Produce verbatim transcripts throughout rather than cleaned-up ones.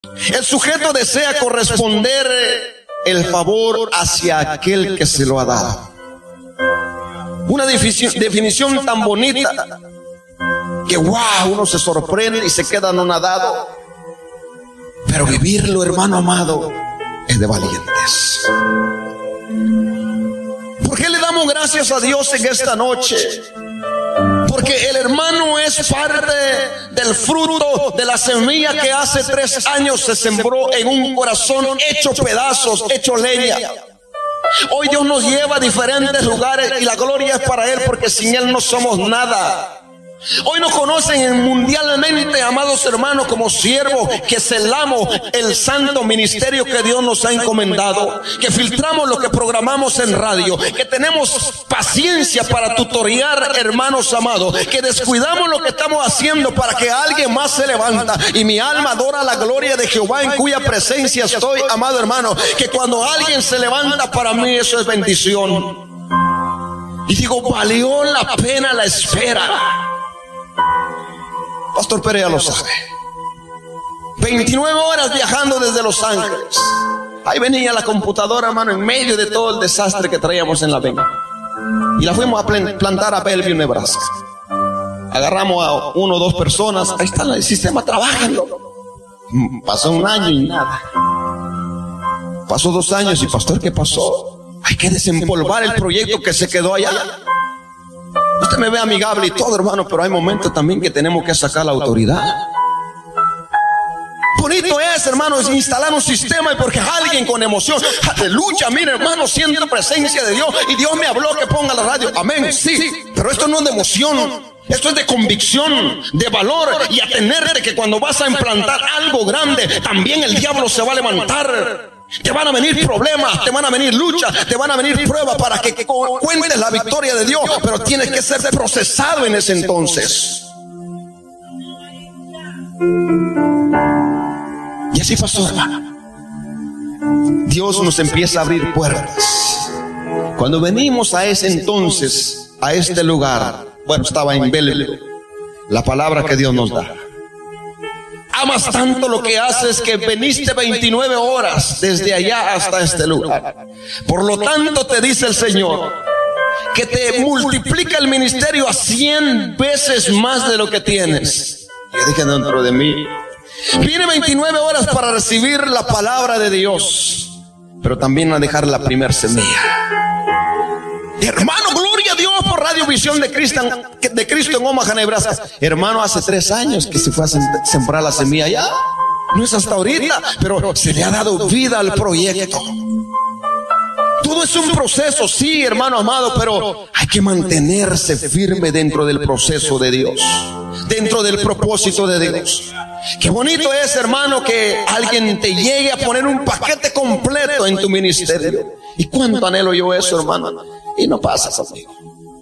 El sujeto desea corresponder el favor hacia aquel que se lo ha dado. Una definición tan bonita que wow, uno se sorprende y se queda anonadado. Pero vivirlo, hermano amado, es de valientes. ¿Por qué le damos gracias a Dios en esta noche? Porque el hermano es parte del fruto de la semilla que hace tres años se sembró en un corazón hecho pedazos, hecho leña. Hoy Dios nos lleva a diferentes lugares y la gloria es para Él, porque sin Él no somos nada. Hoy nos conocen mundialmente, amados hermanos, como siervos que celamos el santo ministerio que Dios nos ha encomendado, que filtramos lo que programamos en radio, que tenemos paciencia para tutoriar, hermanos amados, que descuidamos lo que estamos haciendo para que alguien más se levanta. Y mi alma adora la gloria de Jehová, en cuya presencia estoy, amado hermano, que cuando alguien se levanta, para mí eso es bendición. Y digo, valió la pena la espera. Pastor Perea lo sabe. veintinueve horas viajando desde Los Ángeles. Ahí venía la computadora, hermano, en medio de todo el desastre que traíamos en la venta. Y la fuimos a plantar a Bellevue, Nebraska. Agarramos a uno o dos personas. Ahí está el sistema trabajando. Pasó un año y nada. Pasó dos años y, pastor, ¿qué pasó? Hay que desempolvar el proyecto que se quedó allá. Usted me ve amigable y todo, hermano, pero hay momentos también que tenemos que sacar la autoridad. Bonito es, hermano, es instalar un sistema, y porque alguien con emoción, aleluya, mire, hermano, siento presencia de Dios y Dios me habló que ponga la radio. Amén, sí, pero esto no es de emoción, esto es de convicción, de valor, y atenerte que cuando vas a implantar algo grande, también el diablo se va a levantar. Te van a venir problemas, te van a venir luchas, te van a venir pruebas para que, que cuentes la victoria de Dios, pero tienes que ser procesado en ese entonces. Y así pasó, hermano. Dios nos empieza a abrir puertas. Cuando venimos a ese entonces, a este lugar, bueno, estaba en Bellevue, la palabra que Dios nos da: amas tanto lo que haces que veniste veintinueve horas desde allá hasta este lugar. Por lo tanto, te dice el Señor que te multiplica el ministerio a cien veces más de lo que tienes. Yo dije dentro de mí, vine veintinueve horas para recibir la palabra de Dios, pero también a dejar la primer semilla. Hermano, gloria a Dios por Radio Visión de Cristo, de Cristo en Omaha, Nebraska. Hermano, hace tres años que se fue a sembrar la semilla allá. No es hasta ahorita, pero se le ha dado vida al proyecto. Todo es un proceso, sí, hermano amado, pero hay que mantenerse firme dentro del proceso de Dios, dentro del propósito de Dios. Qué bonito es, hermano, que alguien te llegue a poner un paquete completo en tu ministerio. ¿Y cuánto anhelo yo eso, hermano? Y no pasa conmigo.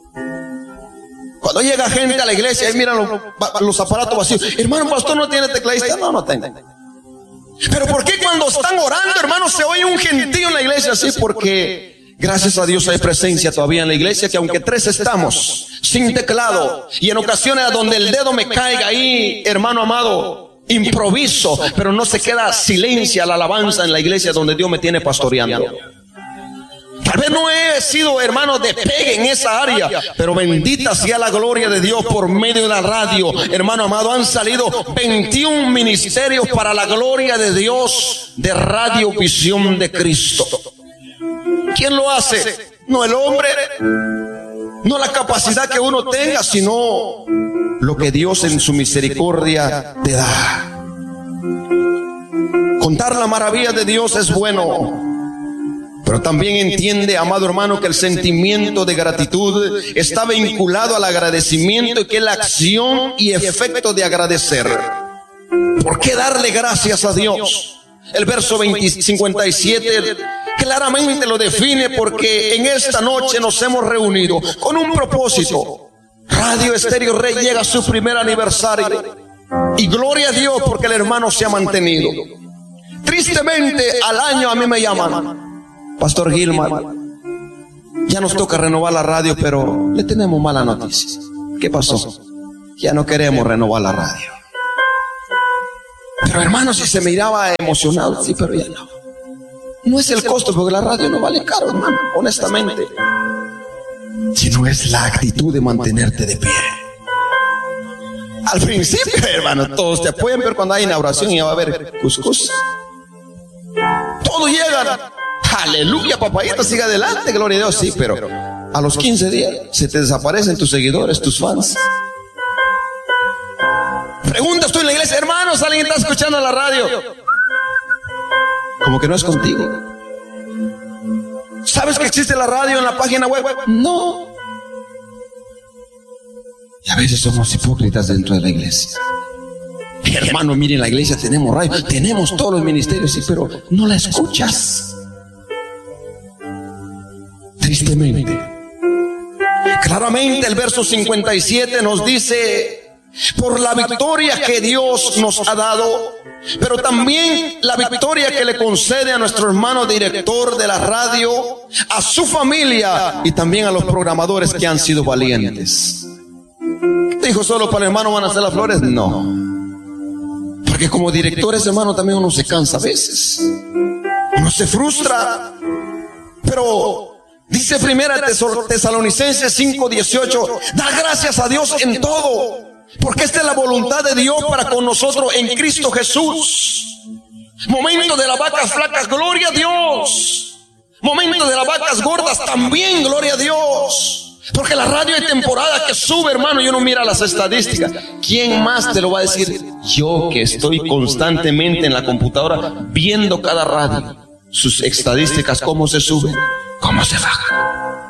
Cuando llega gente a la iglesia y miran los, los aparatos vacíos, hermano, pastor, ¿no tiene tecladista? No, no tengo. Pero ¿por qué cuando están orando, hermano, se oye un gentío en la iglesia? Sí, porque gracias a Dios hay presencia todavía en la iglesia, que aunque tres estamos sin teclado, y en ocasiones a donde el dedo me caiga ahí, hermano amado, improviso, pero no se queda silencia la alabanza en la iglesia donde Dios me tiene pastoreando. Tal vez no he sido, hermano, de pegue en esa área, pero bendita sea la gloria de Dios por medio de la radio. Hermano amado, han salido veintiún ministerios para la gloria de Dios de Radio Visión de Cristo. ¿Quién lo hace? No el hombre, no la capacidad que uno tenga, sino lo que Dios en su misericordia te da. Contar la maravilla de Dios es bueno, pero también entiende, amado hermano, que el sentimiento de gratitud está vinculado al agradecimiento, y que es la acción y efecto de agradecer. ¿Por qué darle gracias a Dios? El verso cincuenta y siete claramente lo define, porque en esta noche nos hemos reunido con un propósito. Radio Estéreo Rey llega a su primer aniversario, y gloria a Dios porque el hermano se ha mantenido. Tristemente, al año a mí me llaman: Pastor Gilmar, ya nos toca renovar la radio, pero le tenemos mala noticia. ¿Qué pasó? Ya no queremos renovar la radio. Pero hermano, si se miraba emocionado, sí, pero ya no. No es el costo, porque la radio no vale caro, hermano, honestamente. Sino es la actitud de mantenerte de pie. Al principio, hermano, todos te apoyan, pero cuando hay inauguración ya va a haber cuscús. Todos llegan. Aleluya, papayita, sigue adelante, gloria a Dios. Sí, pero a los quince días se te desaparecen tus seguidores, tus fans. Preguntas tú en la iglesia, hermanos, alguien está escuchando la radio. Como que no es contigo. ¿Sabes que existe la radio en la página web? No. Y a veces somos hipócritas dentro de la iglesia. Hermano, miren, en la iglesia tenemos radio, tenemos todos los ministerios, sí, pero no la escuchas. Tristemente. Claramente el verso cincuenta y siete nos dice: por la victoria que Dios nos ha dado, pero también la victoria que le concede a nuestro hermano director de la radio, a su familia y también a los programadores que han sido valientes. ¿Dijo solo para el hermano van a hacer las flores? No. Porque como directores, hermano, también uno se cansa a veces. Uno se frustra. Pero dice primera Tesalonicenses cinco dieciocho: da gracias a Dios en todo, porque esta es la voluntad de Dios para con nosotros en Cristo Jesús. Momento de las vacas flacas, gloria a Dios. Momento de las vacas gordas, también gloria a Dios. Porque la radio hay temporada que sube, hermano, y uno mira las estadísticas. ¿Quién más te lo va a decir? Yo, que estoy constantemente en la computadora viendo cada radio, sus estadísticas, cómo se suben, cómo se bajan.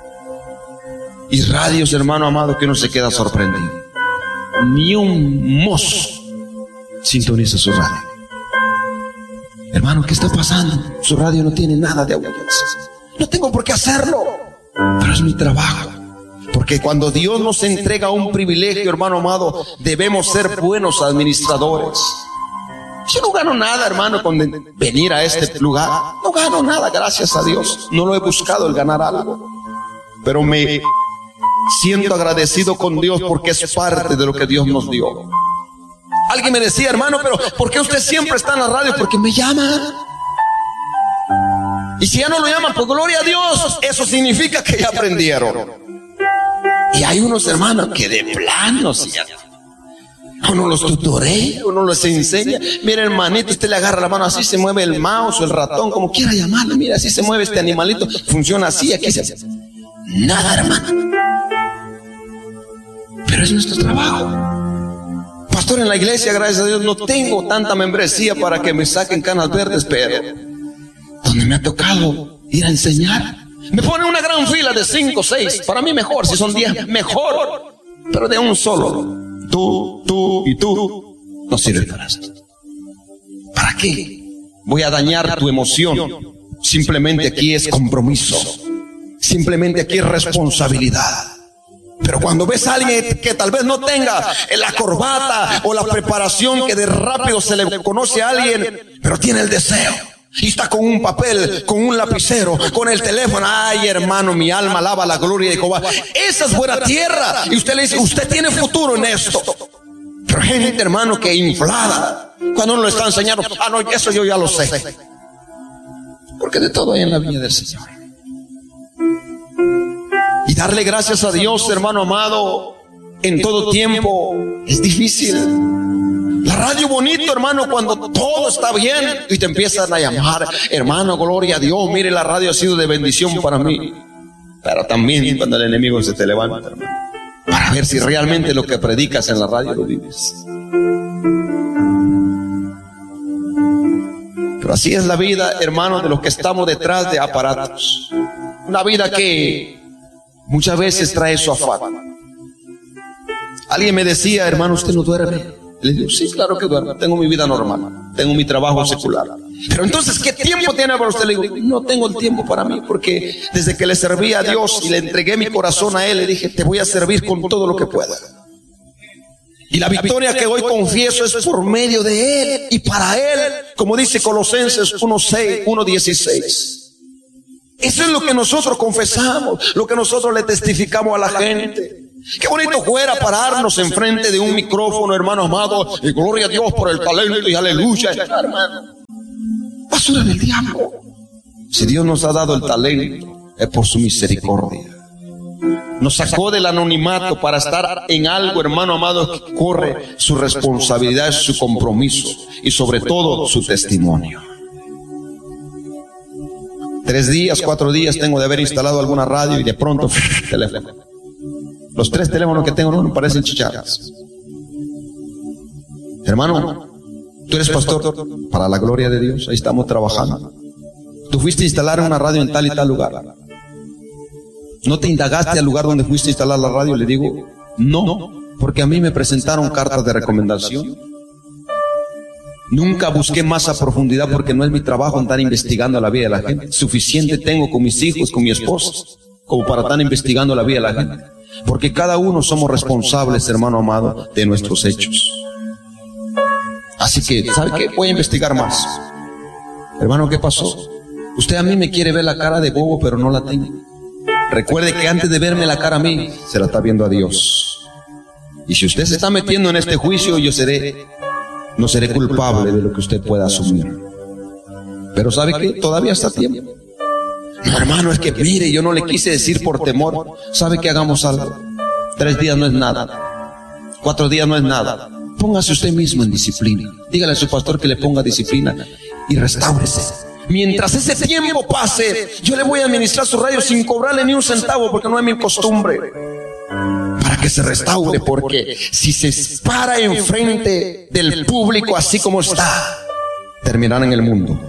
Y radios, hermano amado, que uno se queda sorprendido. Ni un mozo sintoniza su radio. Hermano, ¿qué está pasando? Su radio no tiene nada de audiencia. No tengo por qué hacerlo, pero es mi trabajo. Porque cuando Dios nos entrega un privilegio, hermano amado, debemos ser buenos administradores. Yo no gano nada, hermano, con venir a este lugar. No gano nada, gracias a Dios. No lo he buscado el ganar algo. Pero me siento agradecido con Dios porque es parte de lo que Dios nos dio. Alguien me decía, hermano, pero ¿por qué usted siempre está en la radio? Porque me llaman. Y si ya no lo llaman, pues gloria a Dios, eso significa que ya aprendieron. Y hay unos hermanos que de plano, si ya, uno los tutorea, uno los enseña. Mira, hermanito, usted le agarra la mano, así se mueve el mouse o el ratón, como quiera llamarlo. Mira, así se mueve este animalito, funciona así, aquí se... Nada, hermano. Pero es nuestro trabajo. Pastor, en la iglesia, gracias a Dios, no tengo tanta membresía para que me saquen canas verdes, pero donde me ha tocado ir a enseñar, me ponen una gran fila de cinco, seis. Para mí mejor, si son diez, mejor. Pero de un solo. Tú, tú y tú. No sirve para eso. ¿Para qué? Voy a dañar tu emoción. Simplemente aquí es compromiso. Simplemente aquí es responsabilidad. Pero cuando ves a alguien que tal vez no tenga la corbata o la preparación, que de rápido se le conoce a alguien, pero tiene el deseo. Y está con un papel, con un lapicero, con el teléfono. Ay, hermano, mi alma alaba la gloria de Jehová. Esa es buena tierra. Y usted le dice, usted tiene futuro en esto. Pero gente, hermano, que inflada, cuando uno le está enseñando, ah, no, eso yo ya lo sé. Porque de todo hay en la viña del Señor. Y darle gracias a Dios, hermano amado, en todo tiempo es difícil. La radio bonito, hermano, cuando todo está bien y te empiezan a llamar, hermano, gloria a Dios, mire, la radio ha sido de bendición para mí. Pero también cuando el enemigo se te levanta, hermano, para ver si realmente lo que predicas en la radio lo vives. Pero así es la vida, hermano, de los que estamos detrás de aparatos. Una vida que muchas veces trae su afán. Alguien me decía, hermano, ¿usted no duerme? Le digo, sí, claro que duermo, tengo mi vida normal, tengo mi trabajo secular. Pero entonces, ¿qué tiempo tiene para usted? Le digo, no tengo el tiempo para mí, porque desde que le serví a Dios y le entregué mi corazón a Él, le dije, te voy a servir con todo lo que pueda. Y la victoria que hoy confieso es por medio de Él y para Él, como dice Colosenses uno seis, uno dieciséis. Eso es lo que nosotros confesamos, lo que nosotros le testificamos a la gente. Qué bonito fuera pararnos enfrente de un micrófono, hermano amado, y gloria a Dios por el talento y aleluya, hermano. Basura del diablo. Si Dios nos ha dado el talento, es por su misericordia. Nos sacó del anonimato para estar en algo, hermano amado, que corre su responsabilidad, su compromiso y sobre todo su testimonio. Tres días, cuatro días tengo de haber instalado alguna radio y de pronto, teléfono. Los tres teléfonos que tengo no me parecen chicharras. Hermano, tú eres pastor, para la gloria de Dios, ahí estamos trabajando. Tú fuiste a instalar una radio en tal y tal lugar. ¿No te indagaste al lugar donde fuiste a instalar la radio? Le digo, no, porque a mí me presentaron cartas de recomendación. Nunca busqué más a profundidad porque no es mi trabajo andar investigando la vida de la gente. Suficiente tengo con mis hijos, con mi esposa, como para estar investigando la vida de la gente. Porque cada uno somos responsables, hermano amado, de nuestros hechos. Así que, ¿sabe qué? Voy a investigar más. Hermano, ¿qué pasó? Usted a mí me quiere ver la cara de bobo, pero no la tengo. Recuerde que antes de verme la cara a mí, se la está viendo a Dios. Y si usted se está metiendo en este juicio, yo seré, no seré culpable de lo que usted pueda asumir. Pero ¿sabe qué? Todavía está a tiempo. No, hermano, es que mire, yo no le quise decir por temor. ¿Sabe que hagamos algo? Tres días no es nada. Cuatro días no es nada. Póngase usted mismo en disciplina. Dígale a su pastor que le ponga disciplina y restáurese. Mientras ese tiempo pase, yo le voy a administrar su radio sin cobrarle ni un centavo, porque no es mi costumbre. Para que se restaure, porque si se para enfrente del público así como está, terminará en el mundo.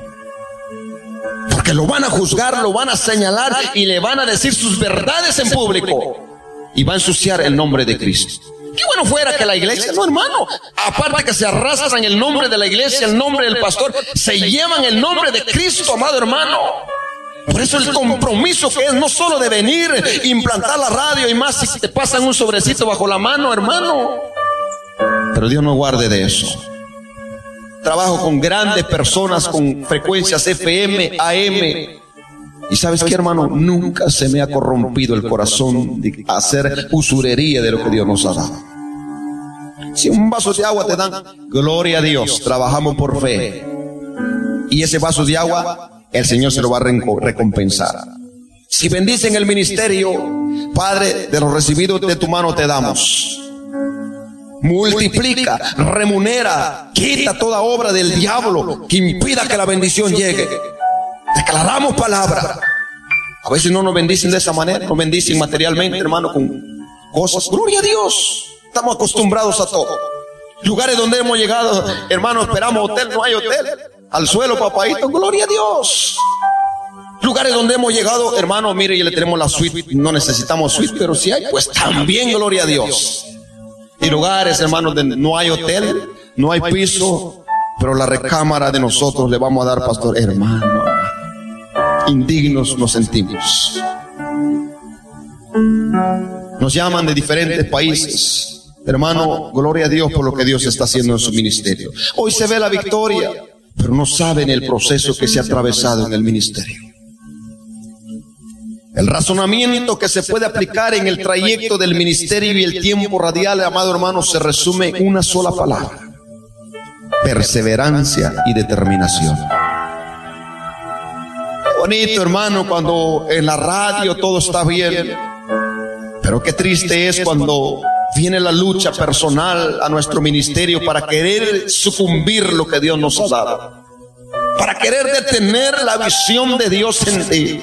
Porque lo van a juzgar, lo van a señalar y le van a decir sus verdades en público. Y va a ensuciar el nombre de Cristo. Qué bueno fuera que la iglesia, no hermano, aparte que se arrastran el nombre de la iglesia, el nombre del pastor, se llevan el nombre de Cristo, amado hermano. Por eso el compromiso que es no solo de venir, implantar la radio y más si te pasan un sobrecito bajo la mano, hermano. Pero Dios no guarde de eso. Trabajo con grandes personas, con frecuencias F M, A M. Y ¿sabes qué, hermano? Nunca se me ha corrompido el corazón de hacer usurería de lo que Dios nos ha dado. Si un vaso de agua te dan, gloria a Dios, trabajamos por fe. Y ese vaso de agua, el Señor se lo va a recompensar. Si bendicen el ministerio, Padre, de los recibidos de tu mano te damos. Multiplica, remunera, quita toda obra del diablo que impida que la bendición llegue. Declaramos palabra. A veces no nos bendicen de esa manera, nos bendicen materialmente, hermano, con cosas. Gloria a Dios. Estamos acostumbrados a todo. Lugares donde hemos llegado, hermano, esperamos hotel, no hay hotel. Al suelo, papadito, gloria a Dios. Lugares donde hemos llegado, hermano, mire, ya le tenemos la suite. No necesitamos suite, pero si hay, pues también gloria a Dios. Y lugares, hermano, donde no hay hotel, no hay piso, pero la recámara de nosotros le vamos a dar, pastor, hermano. Indignos nos sentimos. Nos llaman de diferentes países. Hermano, gloria a Dios por lo que Dios está haciendo en su ministerio. Hoy se ve la victoria, pero no saben el proceso que se ha atravesado en el ministerio. El razonamiento que se puede aplicar en el trayecto del ministerio y el tiempo radial, amado hermano, se resume en una sola palabra: perseverancia y determinación. Bonito, hermano, cuando en la radio todo está bien, pero qué triste es cuando viene la lucha personal a nuestro ministerio para querer sucumbir lo que Dios nos ha dado, para querer detener la visión de Dios en ti.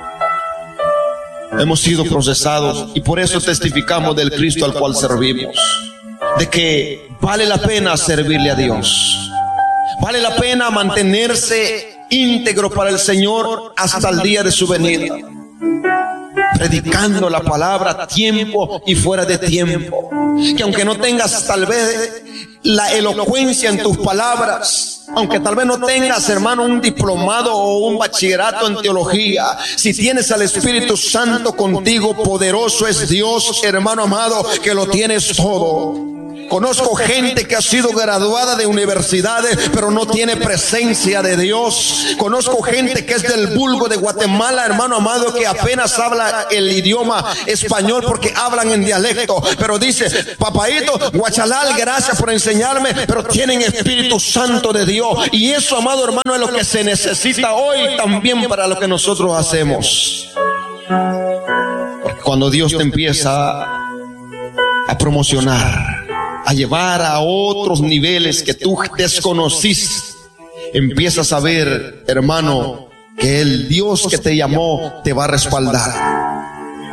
Hemos sido procesados y por eso testificamos del Cristo al cual servimos, de que vale la pena servirle a Dios, vale la pena mantenerse íntegro para el Señor hasta el día de su venida, predicando la palabra a tiempo y fuera de tiempo. Que aunque no tengas tal vez la elocuencia en tus palabras, aunque tal vez no tengas, hermano, un diplomado o un bachillerato en teología, si tienes al Espíritu Santo contigo, poderoso es Dios, hermano amado, que lo tienes todo. Conozco gente que ha sido graduada de universidades, pero no tiene presencia de Dios. Conozco gente que es del vulgo de Guatemala, hermano amado, que apenas habla el idioma español porque hablan en dialecto, pero dice: papaito, guachalal, gracias por enseñarme, pero tienen Espíritu Santo de Dios. Y eso, amado hermano, es lo que se necesita hoy también para lo que nosotros hacemos. Porque cuando Dios te empieza a promocionar, a llevar a otros niveles que tú desconociste, empiezas a ver, hermano, que el Dios que te llamó te va a respaldar.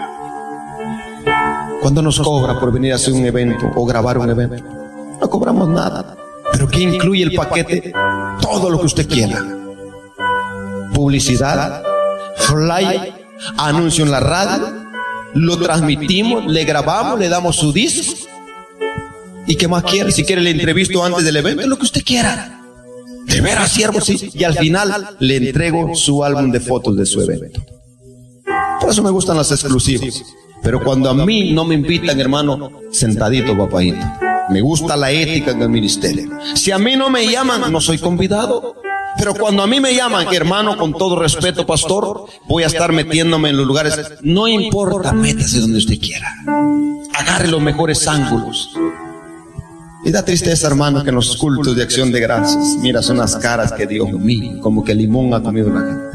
¿Cuánto nos cobra por venir a hacer un evento o grabar un evento? No cobramos nada. ¿Pero qué incluye el paquete? Todo lo que usted quiera: publicidad, flyer, anuncio en la radio, lo transmitimos, le grabamos, le damos su disco. ¿Y qué más quiere? Si quiere, le entrevisto antes del evento, lo que usted quiera. De veras, siervo, sí. Y al final le entrego su álbum de fotos de su evento. Por eso me gustan las exclusivas. Pero cuando a mí no me invitan, hermano, sentadito, papadito. Me gusta la ética en el ministerio. Si a mí no me llaman, no soy convidado. Pero cuando a mí me llaman, hermano, con todo respeto, pastor, voy a estar metiéndome en los lugares. No importa, métase donde usted quiera. Agarre los mejores ángulos. Y da tristeza, hermano, que en los cultos de acción de gracias, mira, son las caras que Dios mío, como que limón ha comido la gente.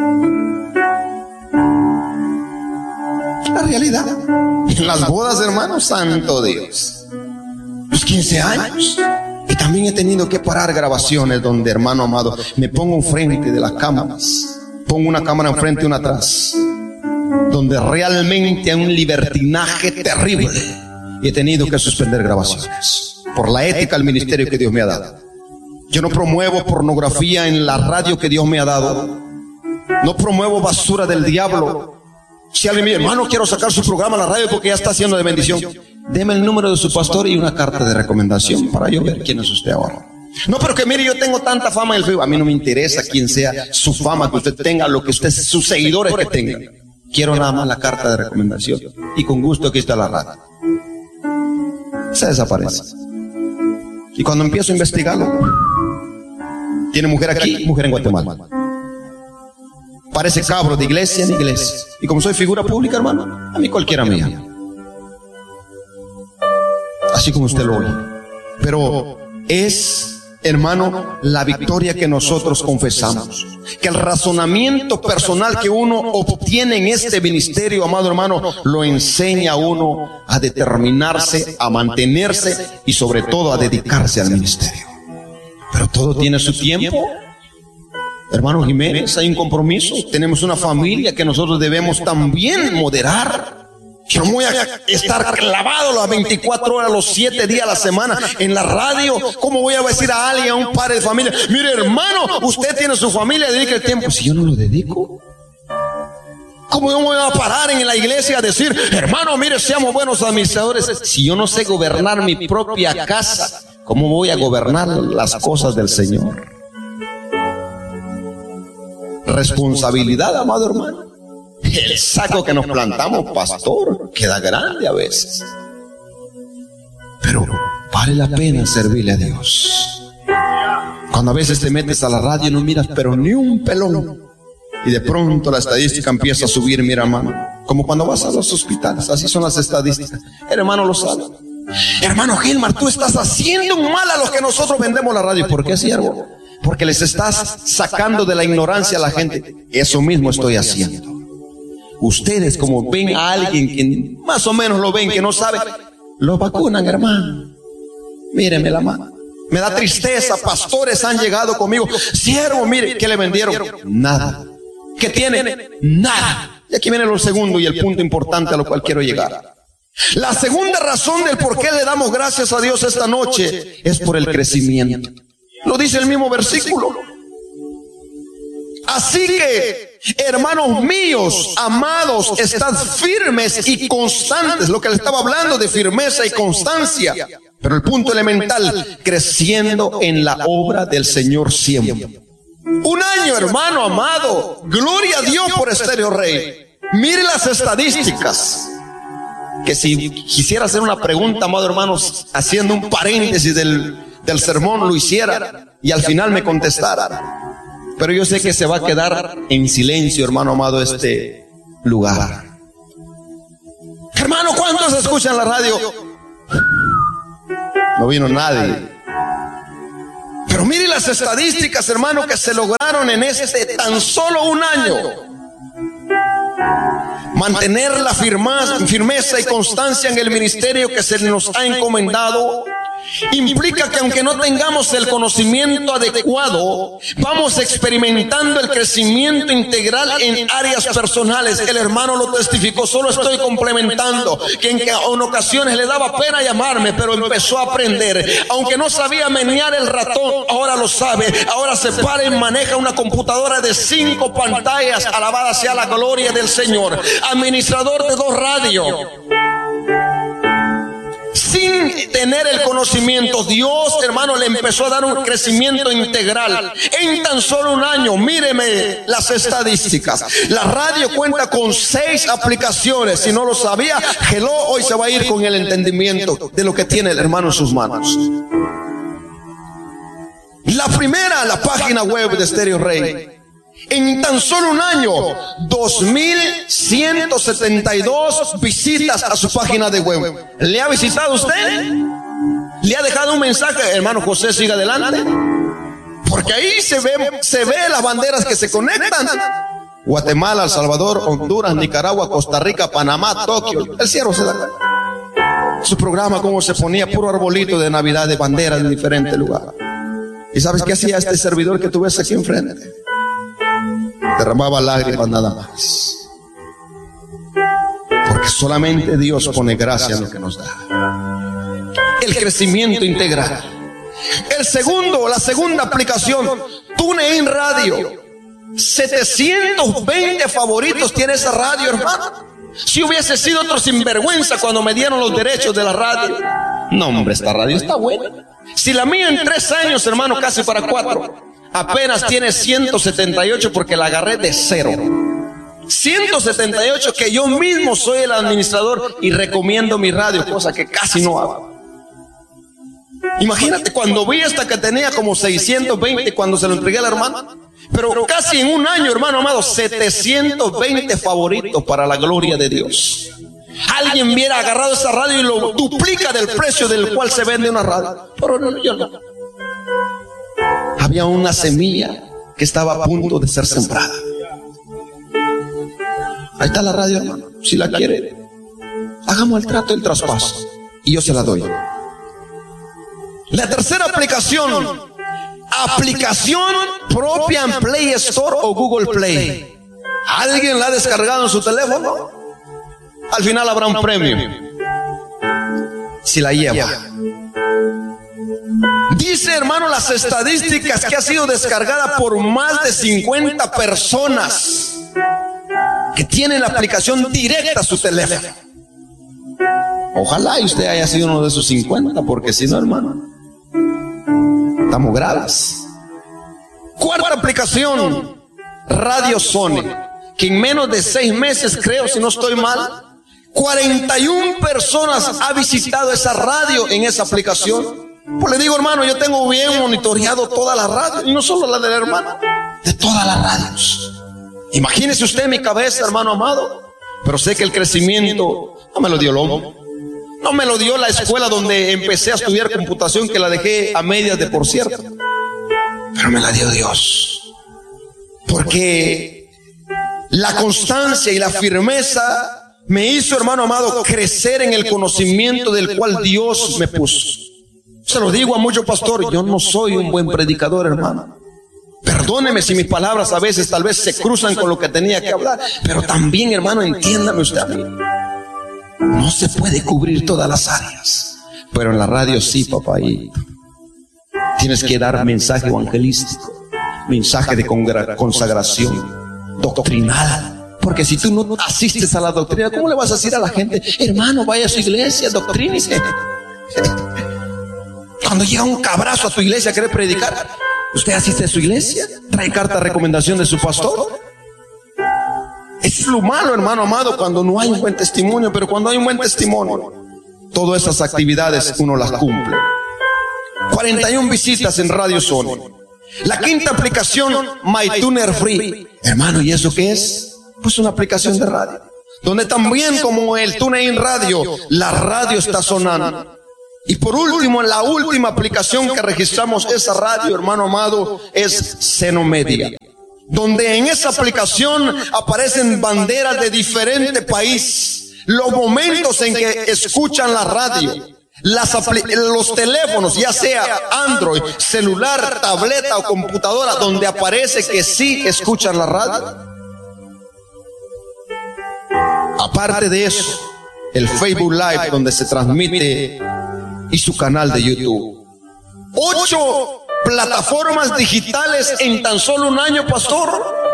La realidad. En las bodas, hermano, santo Dios. Los quince años. Y también he tenido que parar grabaciones donde, hermano amado, me pongo enfrente de las cámaras. Pongo una cámara enfrente y una atrás. Donde realmente hay un libertinaje terrible. Y he tenido que suspender grabaciones por la ética del ministerio que Dios me ha dado. Yo no promuevo pornografía en la radio que Dios me ha dado. No promuevo basura del diablo. Si alguien me dice: hermano, quiero sacar su programa a la radio porque ya está haciendo de bendición, deme el número de su pastor y una carta de recomendación para yo ver quién es usted ahora. No, pero que mire, yo tengo tanta fama en el Facebook. A mí no me interesa quién sea su fama, que usted tenga, lo que usted, sus seguidores que tengan. Quiero nada más la carta de recomendación. Y con gusto aquí está la radio. Se desaparece. Y cuando empiezo a investigarlo, tiene mujer aquí, mujer en Guatemala. Parece cabro de iglesia en iglesia. Y como soy figura pública, hermano, a mí cualquiera me llama. Así como usted lo oye. Pero es, hermano, la victoria que nosotros confesamos. Que el razonamiento personal que uno obtiene en este ministerio, amado hermano, lo enseña a uno a determinarse, a mantenerse y sobre todo a dedicarse al ministerio. Pero todo tiene su tiempo. Hermano Jiménez, hay un compromiso. Tenemos una familia que nosotros debemos también moderar. Yo no voy a estar clavado las veinticuatro horas, los siete días a la semana en la radio. ¿Cómo voy a decir a alguien, a un padre de familia: mire, hermano, usted tiene su familia, dedique el tiempo? Si yo no lo dedico, ¿cómo yo me voy a parar en la iglesia a decir: hermano, mire, seamos buenos administradores? Si yo no sé gobernar mi propia casa, ¿cómo voy a gobernar las cosas del Señor? Responsabilidad, amado hermano. El saco que nos plantamos, pastor, queda grande a veces. Pero vale la pena servirle a Dios. Cuando a veces te metes a la radio y no miras pero ni un pelón, y de pronto la estadística empieza a subir, mira, hermano, como cuando vas a los hospitales, así son las estadísticas. El hermano lo sabe. Hermano Gilmar, tú estás haciendo un mal a los que nosotros vendemos la radio. ¿Por qué, siervo? Porque les estás sacando de la ignorancia a la gente. Eso mismo estoy haciendo. Ustedes, como ven a alguien que más o menos lo ven, que no sabe, lo vacunan, hermano. Míreme la mano. Me da tristeza, pastores han llegado conmigo: siervo, mire, ¿qué le vendieron? Nada. ¿Qué tiene? Nada. Y aquí viene lo segundo y el punto importante a lo cual quiero llegar. La segunda razón del por qué le damos gracias a Dios esta noche es por el crecimiento. Lo dice el mismo versículo. Así que, hermanos míos, amados, estad firmes y constantes. Lo que le estaba hablando de firmeza y constancia. Pero el punto elemental: creciendo en la obra del Señor siempre. Un año, hermano amado. Gloria a Dios por Estéreo Rey. Mire las estadísticas. que si quisiera hacer una pregunta, amado hermanos, haciendo un paréntesis del, del sermón, lo hiciera y al final me contestara. Pero yo sé que se va a quedar en silencio, hermano amado, este lugar. Hermano, ¿cuántos escuchan la radio? No vino nadie. Pero mire las estadísticas, hermano, que se lograron en este tan solo un año. Mantener la firma, firmeza y constancia en el ministerio que se nos ha encomendado implica que aunque no tengamos el conocimiento adecuado, vamos experimentando el crecimiento integral en áreas personales. El hermano lo testificó, solo estoy complementando que en, en ocasiones le daba pena llamarme, pero empezó a aprender. Aunque no sabía menear el ratón, ahora lo sabe. Ahora se para y maneja una computadora de cinco pantallas. Alabada sea la gloria del Señor. Administrador de dos radios. Sin tener el conocimiento, Dios, hermano, le empezó a dar un crecimiento integral en tan solo un año. Míreme las estadísticas. La radio cuenta con seis aplicaciones. Si no lo sabía, hello, hoy se va a ir con el entendimiento de lo que tiene el hermano en sus manos. La primera, la página web de Stereo Rey. En tan solo un año, dos mil ciento setenta y dos visitas a su página de web. ¿Le ha visitado usted? ¿Le ha dejado un mensaje? Hermano José, siga adelante. Porque ahí se ve, se ve las banderas que se conectan. Guatemala, El Salvador, Honduras, Nicaragua, Costa Rica, Panamá, Tokio. El cielo se da. Su programa, como se ponía puro arbolito de Navidad de banderas de diferentes lugares. ¿Y sabes qué hacía este servidor que tú ves aquí enfrente? Derramaba lágrimas nada más. Porque solamente Dios pone gracia en lo que nos da. El crecimiento integral. El segundo, la segunda aplicación, TuneIn Radio. setecientos veinte favoritos tiene esa radio, hermano. Si hubiese sido otro sinvergüenza cuando me dieron los derechos de la radio. No, hombre, esta radio está buena. Si la mía en tres años, hermano, casi para cuatro, apenas tiene ciento setenta y ocho porque la agarré de cero. ciento setenta y ocho que yo mismo soy el administrador y recomiendo mi radio, cosa que casi no hago. Imagínate cuando vi esta que tenía como seiscientos veinte cuando se lo entregué a la hermana. Pero casi en un año, hermano amado, setecientos veinte favoritos para la gloria de Dios. Alguien hubiera agarrado esa radio y lo duplica del precio del cual se vende una radio. Pero no, yo no. Había una semilla que estaba a punto de ser sembrada. Ahí está la radio, hermano. Si la quiere, hagamos el trato del traspaso y yo se la doy. La tercera aplicación, aplicación propia en Play Store o Google Play. ¿Alguien la ha descargado en su teléfono? Al final habrá un premio si la lleva. Dice, hermano, las estadísticas que ha sido descargada por más de cincuenta personas que tienen la aplicación directa a su teléfono. Ojalá y usted haya sido uno de esos cincuenta, porque si no, hermano, estamos graves. Cuarta aplicación, Radio Sony, que en menos de seis meses, creo, si no estoy mal, cuarenta y una personas ha visitado esa radio en esa aplicación. Pues le digo, hermano, yo tengo bien monitoreado todas las radios, y no solo la de la hermana, de todas las radios. Imagínese usted mi cabeza, hermano amado. Pero sé que el crecimiento no me lo dio el hombre. No me lo dio la escuela donde empecé a estudiar computación, que la dejé a medias de por cierto. Pero me la dio Dios. Porque la constancia y la firmeza me hizo, hermano amado, crecer en el conocimiento del cual Dios me puso. Se lo digo a muchos pastores, yo no soy un buen predicador, hermano. Perdóneme si mis palabras a veces tal vez se cruzan con lo que tenía que hablar, pero también, hermano, entiéndame usted a mí. No se puede cubrir todas las áreas, pero en la radio sí, papayito. Tienes que dar mensaje evangelístico, mensaje de consagración, doctrinal. Porque si tú no asistes a la doctrina, ¿cómo le vas a decir a la gente, hermano, vaya a su iglesia, doctrínice? Cuando llega un cabrazo a tu iglesia a querer predicar, ¿usted asiste a su iglesia? ¿Trae carta de recomendación de su pastor? Es es lo malo, hermano amado, cuando no hay un buen testimonio. Pero cuando hay un buen testimonio, todas esas actividades uno las cumple. cuarenta y una visitas en Radio Sony. La quinta aplicación, MyTuner Free. Hermano, ¿y eso qué es? Pues una aplicación de radio, donde también, como el TuneIn Radio, la radio está sonando. Y por último, la última aplicación que registramos esa radio, hermano amado, es Seno Media, donde en esa aplicación aparecen banderas de diferentes países, los momentos en que escuchan la radio, las los teléfonos, ya sea Android, celular, tableta o computadora, donde aparece que sí escuchan la radio. Aparte de eso, el Facebook Live, donde se transmite, y su canal de YouTube. Ocho plataformas digitales en tan solo un año, pastor.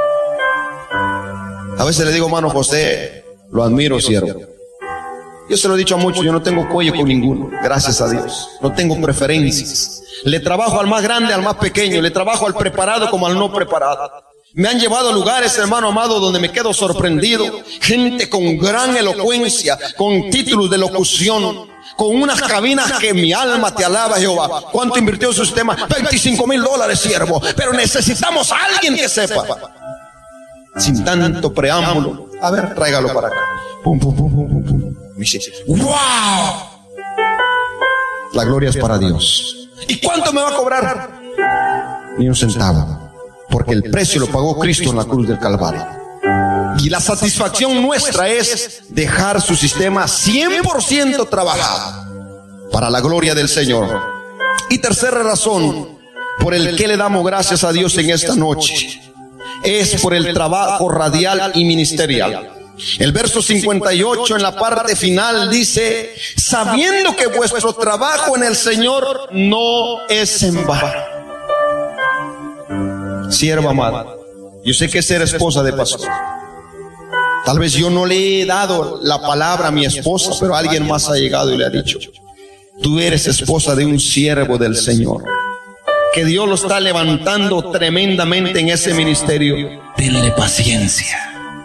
A veces le digo, hermano José, lo admiro, siervo. Yo se lo he dicho a muchos, yo no tengo cuello con ninguno, gracias a Dios. No tengo preferencias. Le trabajo al más grande, al más pequeño. Le trabajo al preparado como al no preparado. Me han llevado a lugares, hermano amado, donde me quedo sorprendido. Gente con gran elocuencia, con títulos de locución, con unas cabinas que mi alma te alaba, Jehová. ¿Cuánto invirtió su sistema? veinticinco mil dólares, siervo. Pero necesitamos a alguien que sepa. Sin tanto preámbulo. A ver, tráigalo para acá. Pum, pum, pum, pum, pum, pum. Me dice, ¡wow! La gloria es para Dios. ¿Y cuánto me va a cobrar? Ni un centavo. Porque el precio lo pagó Cristo en la cruz del Calvario. Y la satisfacción nuestra es dejar su sistema cien por ciento trabajado para la gloria del Señor. Y tercera razón por el que le damos gracias a Dios en esta noche es por el trabajo radial y ministerial. El verso cincuenta y ocho en la parte final dice: sabiendo que vuestro trabajo en el Señor no es en vano. Sierva amada, yo sé que ser esposa de pastor. Tal vez yo no le he dado la palabra a mi esposa, pero alguien más ha llegado y le ha dicho: tú eres esposa de un siervo del Señor, que Dios lo está levantando tremendamente en ese ministerio. Tenle paciencia.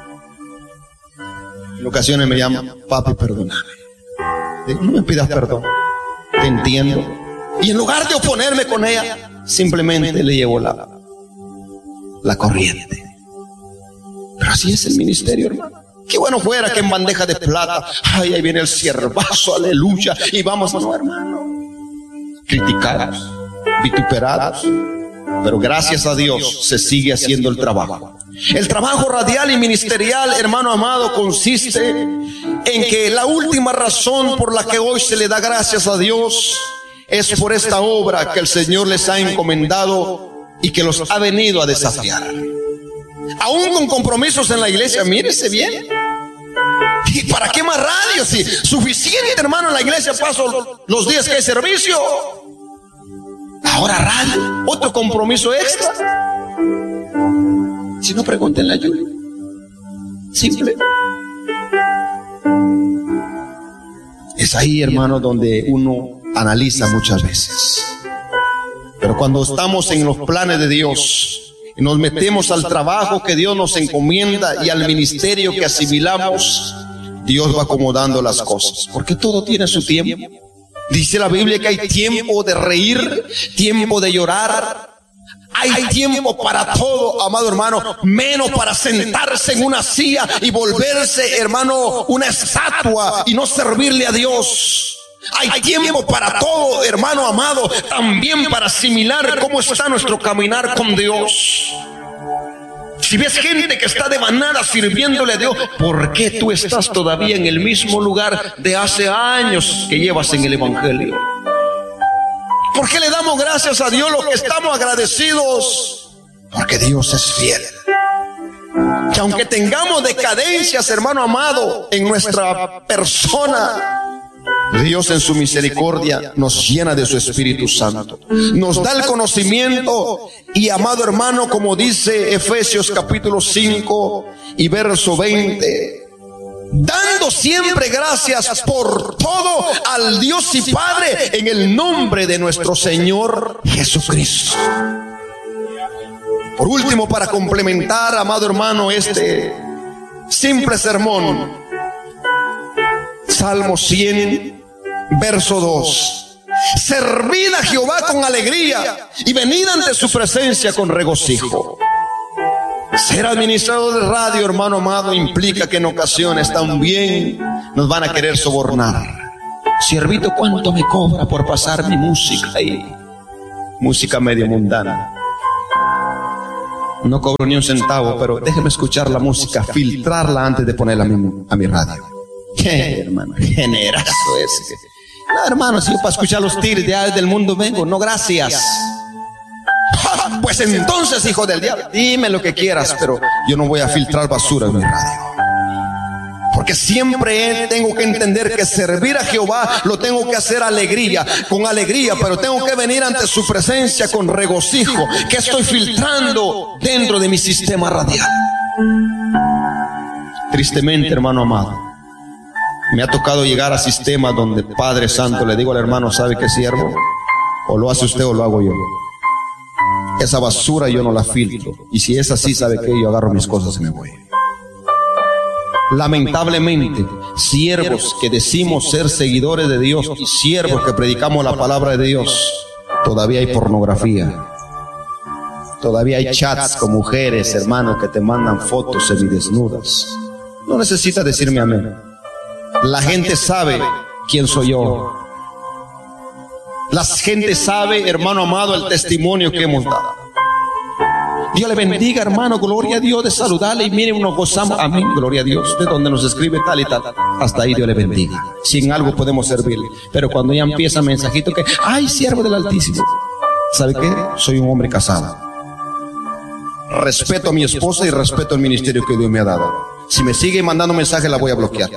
En ocasiones me llama: papi, perdóname. Digo: no me pidas perdón, te entiendo. Y en lugar de oponerme con ella, simplemente le llevo la, la corriente. Pero así es el ministerio, hermano. Qué bueno fuera que en bandeja de plata, ay, ahí viene el siervazo, aleluya, y vamos, no, hermano, criticados, vituperados, pero gracias a Dios se sigue haciendo el trabajo. El trabajo radial y ministerial, hermano amado, consiste en que la última razón por la que hoy se le da gracias a Dios es por esta obra que el Señor les ha encomendado y que los ha venido a desafiar. Aún con compromisos en la iglesia, mírese bien. ¿Y para qué más radio? Si suficiente, hermano, en la iglesia paso los días que hay servicio. Ahora radio, otro compromiso extra. Si no, pregúntenle a Yuli. Simple. Es ahí, hermano, donde uno analiza muchas veces. Pero cuando estamos en los planes de Dios y nos metemos al trabajo que Dios nos encomienda y al ministerio que asimilamos, Dios va acomodando las cosas, porque todo tiene su tiempo. Dice la Biblia que hay tiempo de reír, tiempo de llorar, hay tiempo para todo, amado hermano, menos para sentarse en una silla y volverse, hermano, una estatua y no servirle a Dios. Hay tiempo para todo, hermano amado, también para asimilar cómo está nuestro caminar con Dios. Si ves gente que está de manada sirviéndole a Dios, ¿por qué tú estás todavía en el mismo lugar de hace años que llevas en el Evangelio? ¿Por qué le damos gracias a Dios los que estamos agradecidos? Porque Dios es fiel. Que aunque tengamos decadencias, hermano amado, en nuestra persona, Dios en su misericordia nos llena de su Espíritu Santo, nos da el conocimiento y, amado hermano, como dice Efesios capítulo cinco y verso veinte, dando siempre gracias por todo al Dios y Padre en el nombre de nuestro Señor Jesucristo. Por último, para complementar, amado hermano, este simple sermón. Salmo cien, verso dos. Servid a Jehová con alegría y venid ante su presencia con regocijo. Ser administrador de radio, hermano amado, implica que en ocasiones también nos van a querer sobornar. Siervito, ¿cuánto me cobra por pasar mi música ahí? Música medio mundana. No cobro ni un centavo, pero déjeme escuchar la música, filtrarla antes de ponerla a mi, a mi radio. ¿Qué, hermano? Generazo ese. No, hermano, si yo para escuchar los tigres de del mundo vengo, no, gracias. Pues entonces, hijo del diablo, dime lo que quieras, pero yo no voy a filtrar basura en mi radio. Porque siempre tengo que entender que servir a Jehová lo tengo que hacer alegría, con alegría, pero tengo que venir ante su presencia con regocijo. Que estoy filtrando dentro de mi sistema radial. Tristemente, hermano amado, me ha tocado llegar a sistemas donde, Padre Santo, le digo al hermano, ¿sabe qué, siervo? O lo hace usted o lo hago yo. Esa basura yo no la filtro. Y si es así, ¿sabe qué? Yo agarro mis cosas y me voy. Lamentablemente, siervos que decimos ser seguidores de Dios y siervos que predicamos la palabra de Dios, todavía hay pornografía. Todavía hay chats con mujeres, hermanos, que te mandan fotos semidesnudas. No necesitas decirme amén. La gente sabe quién soy yo. La gente sabe, hermano amado, el testimonio que hemos dado. Dios le bendiga, hermano, gloria a Dios, de saludarle y miren, nos gozamos. Amén, gloria a Dios, de donde nos escribe tal y tal. Hasta ahí Dios le bendiga. Si en algo podemos servirle. Pero cuando ya empieza mensajito que, ay, siervo del Altísimo. ¿Sabe qué? Soy un hombre casado. Respeto a mi esposa y respeto el ministerio que Dios me ha dado. Si me sigue mandando mensajes, la voy a bloquear.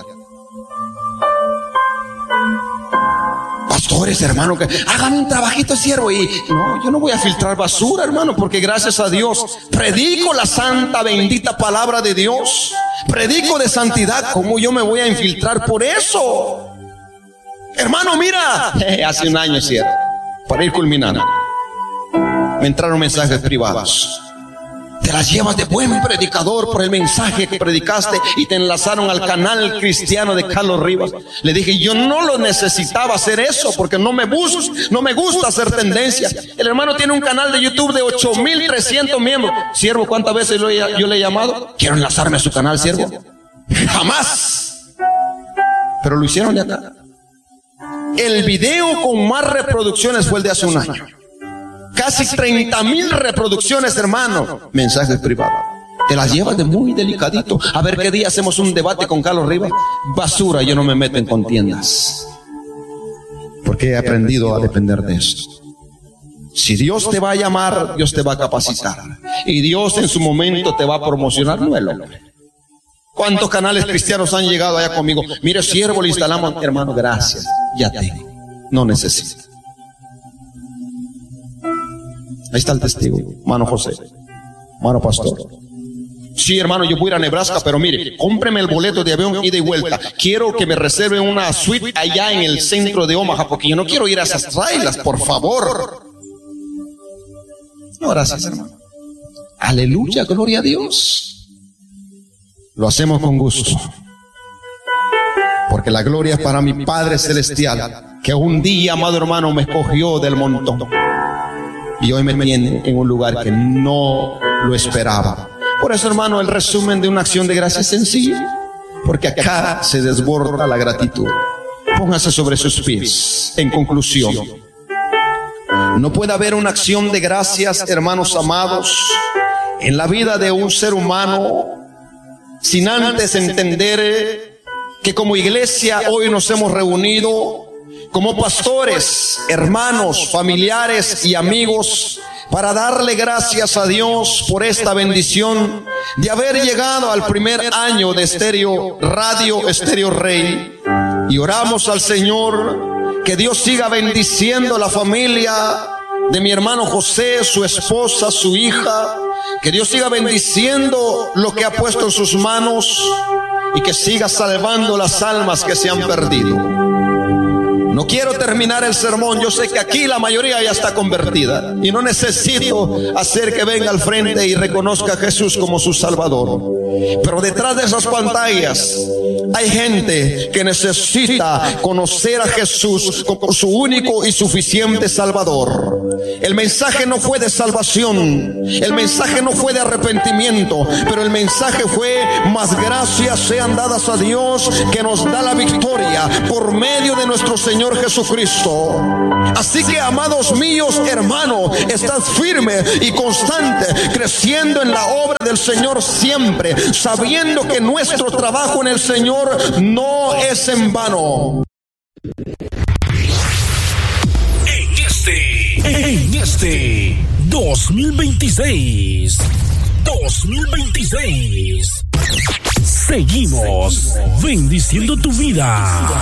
Pastores, hermano, que hagan un trabajito, siervo, y no, yo no voy a filtrar basura, hermano, porque gracias a Dios predico la santa bendita palabra de Dios, predico de santidad. ¿Cómo yo me voy a infiltrar por eso? Hermano, mira, eh, hace un año, siervo, para ir culminando, me entraron mensajes privados. Te las llevas de buen predicador por el mensaje que predicaste y te enlazaron al canal cristiano de Carlos Rivas. Le dije, yo no lo necesitaba hacer eso porque no me gusta, no me gusta hacer tendencia. El hermano tiene un canal de YouTube de ocho mil trescientos miembros. Siervo, ¿cuántas veces lo he, yo le he llamado? Quiero enlazarme a su canal, siervo. Jamás. Pero lo hicieron de acá. El video con más reproducciones fue el de hace un año. Casi treinta mil reproducciones, hermano. Mensajes privados. Te las llevas de muy delicadito. A ver qué día hacemos un debate con Carlos Rivas. Basura, yo no me meto en contiendas. Porque he aprendido a depender de esto. Si Dios te va a llamar, Dios te va a capacitar. Y Dios en su momento te va a promocionar, no el hombre. ¿Cuántos canales cristianos han llegado allá conmigo? Mire, siervo, le instalamos. Hermano, gracias. Ya tengo. No necesito. Ahí está el testigo, hermano José, hermano pastor. Sí, hermano, yo voy a ir a Nebraska, pero mire, cómpreme el boleto de avión ida y vuelta. Quiero que me reserven una suite allá en el centro de Omaha, porque yo no quiero ir a esas trailas, por favor. No, gracias, hermano. Aleluya, gloria a Dios. Lo hacemos con gusto, porque la gloria es para mi Padre Celestial, que un día, amado hermano, me escogió del montón. Y hoy me tiene en un lugar que no lo esperaba. Por eso, hermano, el resumen de una acción de gracia es sencillo, porque acá se desborda la gratitud. Póngase sobre sus pies. En conclusión, no puede haber una acción de gracias, hermanos amados, en la vida de un ser humano sin antes entender que como iglesia hoy nos hemos reunido como pastores, hermanos, familiares y amigos, para darle gracias a Dios por esta bendición de haber llegado al primer año de Estéreo Radio, Estéreo Rey. Y oramos al Señor que Dios siga bendiciendo la familia de mi hermano José, su esposa, su hija, que Dios siga bendiciendo lo que ha puesto en sus manos y que siga salvando las almas que se han perdido. No quiero terminar el sermón. Yo sé que aquí la mayoría ya está convertida y no necesito hacer que venga al frente y reconozca a Jesús como su Salvador. Pero detrás de esas pantallas hay gente que necesita conocer a Jesús como su único y suficiente Salvador. El mensaje no fue de salvación, el mensaje no fue de arrepentimiento, pero el mensaje fue: más gracias sean dadas a Dios, que nos da la victoria por medio de nuestro Señor Jesucristo. Así que, amados míos, hermano, estad firme y constante, creciendo en la obra del Señor siempre, sabiendo que nuestro trabajo en el Señor no es en vano. En este, en este dos mil veintiséis, dos mil veintiséis, seguimos bendiciendo tu vida.